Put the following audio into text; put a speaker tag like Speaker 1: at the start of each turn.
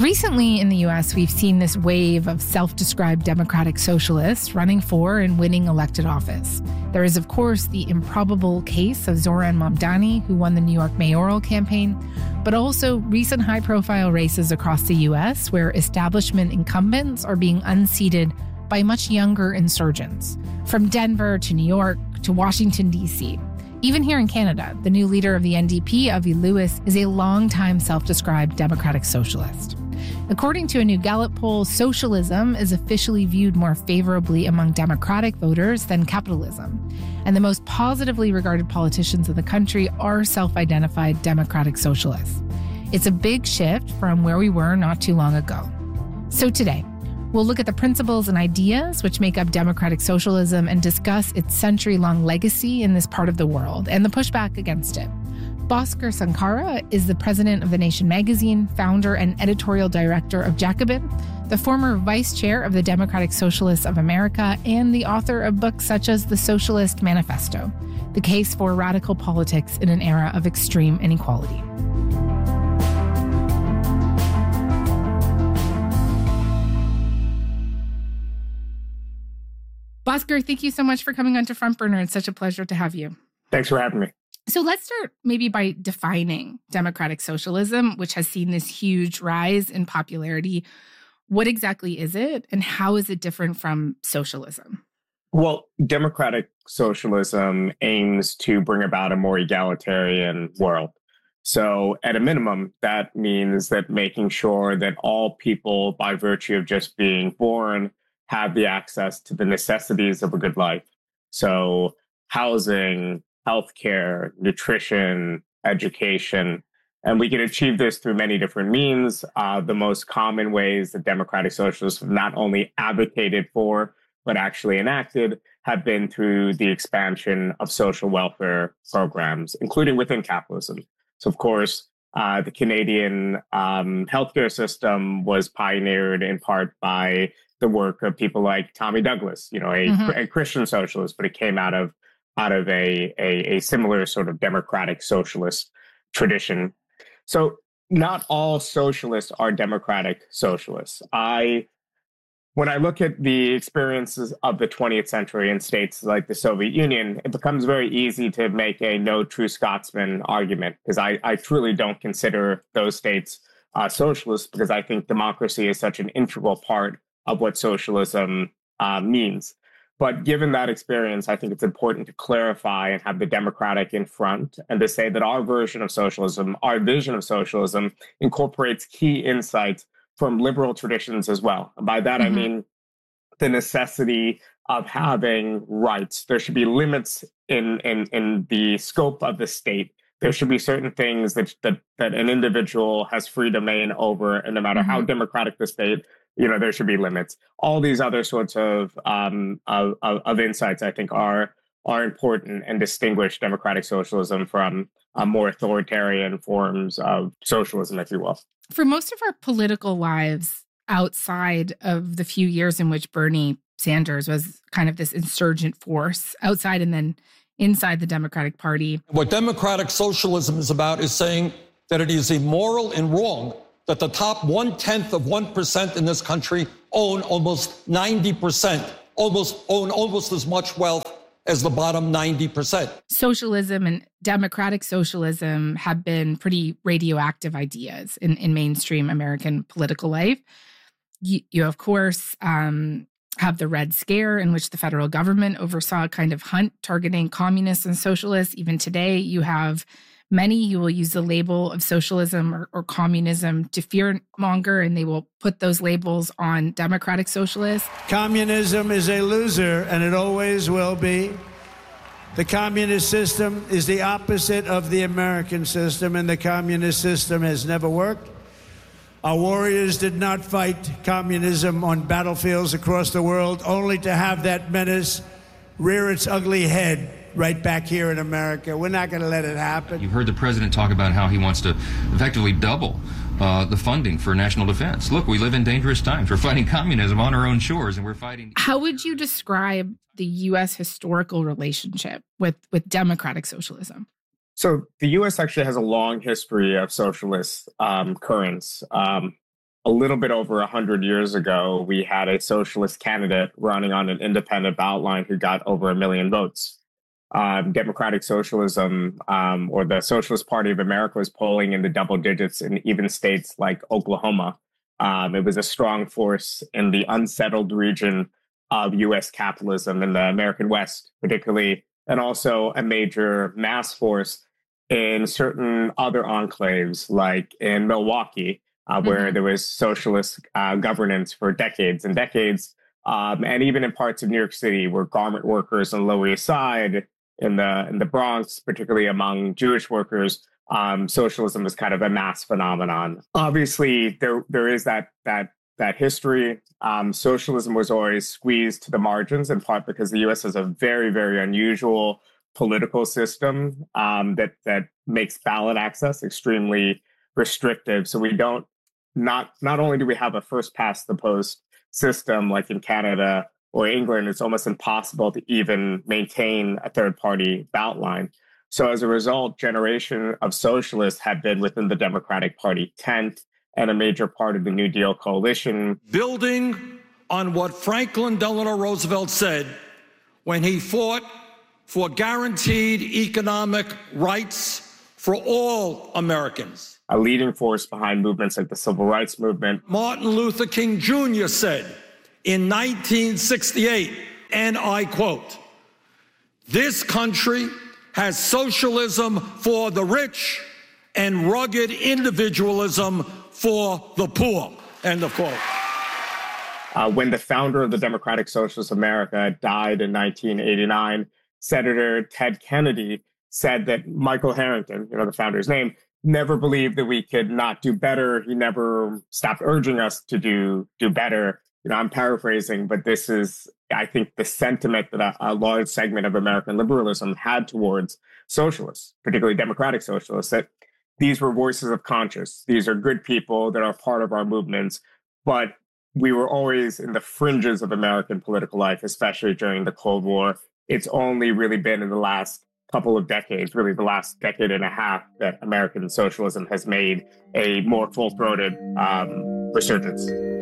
Speaker 1: Recently in the U.S., we've seen this wave of self-described democratic socialists running for and winning elected office. There is, of course, the improbable case of Zohran Mamdani, who won the New York mayoral campaign, but also recent high-profile races across the U.S. where establishment incumbents are being unseated by much younger insurgents, from Denver to New York to Washington, D.C. Even here in Canada, the new leader of the NDP, Avi Lewis, is a longtime self-described democratic socialist. According to a new Gallup poll, socialism is officially viewed more favorably among Democratic voters than capitalism. And the most positively regarded politicians in the country are self-identified democratic socialists. It's a big shift from where we were not too long ago. So today, we'll look at the principles and ideas which make up democratic socialism and discuss its century-long legacy in this part of the world and the pushback against it. Bhaskar Sankara is the president of The Nation magazine, founder and editorial director of Jacobin, the former vice chair of the Democratic Socialists of America, and the author of books such as The Socialist Manifesto, The Case for Radical Politics in an Era of Extreme Inequality. Bhaskar, thank you so much for coming on to Front Burner. It's such a pleasure to have you.
Speaker 2: Thanks for having me.
Speaker 1: So let's start maybe by defining democratic socialism, which has seen this huge rise in popularity. What exactly is it, and how is it different from socialism?
Speaker 2: Well, democratic socialism aims to bring about a more egalitarian world. So at a minimum, that means that making sure that all people, by virtue of just being born, have the access to the necessities of a good life. So housing, healthcare, nutrition, education. And we can achieve this through many different means. The most common ways that democratic socialists have not only advocated for, but actually enacted, have been through the expansion of social welfare programs, including within capitalism. So, of course, the Canadian healthcare system was pioneered in part by the work of people like Tommy Douglas, a Christian socialist, but it came out of a similar sort of democratic socialist tradition. So not all socialists are democratic socialists. When I look at the experiences of the 20th century in states like the Soviet Union, it becomes very easy to make a no true Scotsman argument, because I truly don't consider those states socialist, because I think democracy is such an integral part of what socialism means. But given that experience, I think it's important to clarify and have the democratic in front, and to say that our version of socialism, our vision of socialism, incorporates key insights from liberal traditions as well. And by that, I mean the necessity of having rights. There should be limits in the scope of the state. There should be certain things that an individual has free domain over, and no matter how democratic the state, there should be limits. All these other sorts of insights, I think, are important and distinguish democratic socialism from more authoritarian forms of socialism, if you will.
Speaker 1: For most of our political lives, outside of the few years in which Bernie Sanders was kind of this insurgent force outside and then inside the Democratic Party.
Speaker 3: What democratic socialism is about is saying that it is immoral and wrong that the top 0.1% in this country own almost 90%, own almost as much wealth as the bottom 90%.
Speaker 1: Socialism and democratic socialism have been pretty radioactive ideas in mainstream American political life. You of course, have the Red Scare, in which the federal government oversaw a kind of hunt targeting communists and socialists. Even today, you have many who will use the label of socialism or communism to fearmonger, and they will put those labels on democratic socialists.
Speaker 4: Communism is a loser, and it always will be. The communist system is the opposite of the American system, and the communist system has never worked. Our warriors did not fight communism on battlefields across the world, only to have that menace rear its ugly head right back here in America. We're not going to let it happen.
Speaker 5: You've heard the president talk about how he wants to effectively double the funding for national defense. Look, we live in dangerous times. We're fighting communism on our own shores, and we're fighting...
Speaker 1: How would you describe the U.S. historical relationship with democratic socialism?
Speaker 2: So the U.S. actually has a long history of socialist currents. a little bit over 100 years ago, we had a socialist candidate running on an independent ballot line who got over 1 million votes. Democratic socialism, or the Socialist Party of America, was polling in the double digits in even states like Oklahoma. It was a strong force in the unsettled region of U.S. capitalism in the American West, particularly, and also a major mass force in certain other enclaves, like in Milwaukee, where there was socialist governance for decades and decades, and even in parts of New York City, where garment workers on the Lower East Side, in the Bronx, particularly among Jewish workers, socialism is kind of a mass phenomenon. Obviously, there is that history. Socialism was always squeezed to the margins, in part because the U.S. has a very, very unusual political system that makes ballot access extremely restrictive. So we don't not only do we have a first past the post system like in Canada or England, it's almost impossible to even maintain a third-party ballot line. So as a result, generation of socialists have been within the Democratic Party tent and a major part of the New Deal coalition.
Speaker 3: Building on what Franklin Delano Roosevelt said when he fought for guaranteed economic rights for all Americans.
Speaker 2: A leading force behind movements like the Civil Rights Movement.
Speaker 3: Martin Luther King Jr. said in 1968, and I quote, "This country has socialism for the rich and rugged individualism for the poor," end of quote.
Speaker 2: When the founder of the Democratic Socialist America died in 1989, Senator Ted Kennedy said that Michael Harrington, the founder's name, never believed that we could not do better. He never stopped urging us to do better. I'm paraphrasing, but this is, I think, the sentiment that a large segment of American liberalism had towards socialists, particularly democratic socialists, that these were voices of conscience. These are good people that are part of our movements, but we were always in the fringes of American political life, especially during the Cold War. It's only really been in the last couple of decades, really the last decade and a half, that American socialism has made a more full-throated resurgence.